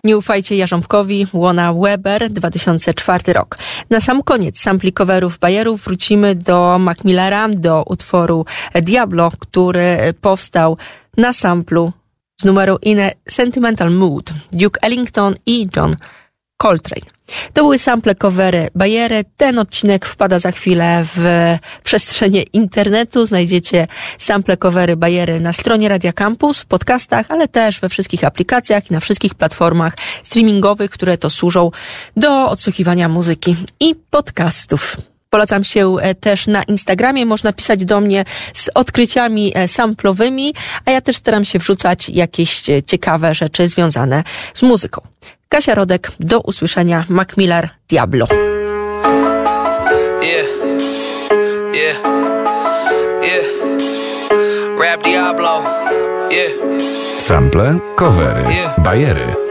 Nie ufajcie Jarząbkowi, Łona Weber, 2004 rok. Na sam koniec sampli coverów bajerów wrócimy do Mac Millera, do utworu Diablo, który powstał na samplu z numeru In a Sentimental Mood, Duke Ellington i John Coltrane. To były sample, covery, bajery. Ten odcinek wpada za chwilę w przestrzenie internetu. Znajdziecie sample, covery, bajery na stronie Radia Campus, w podcastach, ale też we wszystkich aplikacjach i na wszystkich platformach streamingowych, które to służą do odsłuchiwania muzyki i podcastów. Polecam się też na Instagramie, można pisać do mnie z odkryciami samplowymi, a ja też staram się wrzucać jakieś ciekawe rzeczy związane z muzyką. Kasia Rodek, do usłyszenia. Mac Miller, Diablo. Rap Diablo. Sample, covery, bajery.